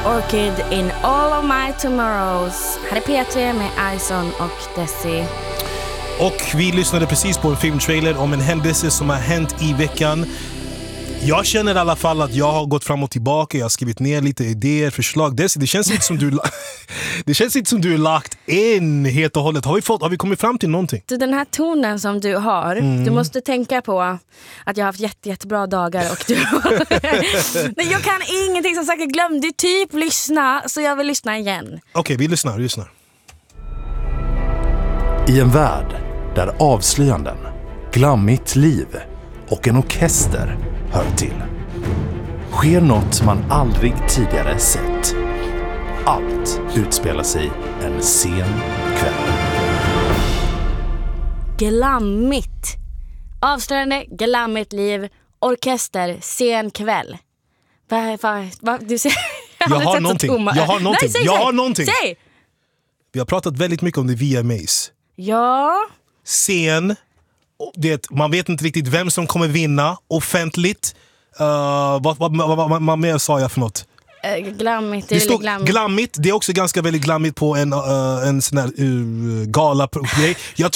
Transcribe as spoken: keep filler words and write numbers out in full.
Orchid in all of my tomorrows. Här är P tre med Ison och Desi. Och vi lyssnade precis på en filmtrailer om en händelse som har hänt i veckan. Jag känner i alla fall att jag har gått fram och tillbaka. Jag har skrivit ner lite idéer, förslag. Desi, det känns inte som du det känns inte som du är lagt in helt och hållet. Har vi fått har vi kommit fram till någonting? Du, den här tonen som du har, mm. du måste tänka på att jag har haft jätte, jättebra dagar och du Nej, jag kan ingenting, som sagt, jag glömde typ lyssna, så jag vill lyssna igen. Okej, okay, vi lyssnar, vi lyssnar. I en värld där avslöjanden, glammigt liv och en orkester hör till, sker något man aldrig tidigare sett. Allt utspelar sig en sen kväll. Glammigt. Avslöjande, glammigt liv, orkester, sen kväll. Va, va, va, du ser, jag, jag, har någonting. jag har någonting. Nej, säg, jag säg. har någonting. Säg. Vi har pratat väldigt mycket om det via Maze. Ja. Scen. Det, man vet inte riktigt vem som kommer vinna offentligt. Uh, vad, vad, vad, vad, vad mer sa jag för något? Uh, glammigt. Det, det stod glammigt. glammigt. Det är också ganska väldigt glammigt på en, uh, en sån här uh, gala-grej. Jag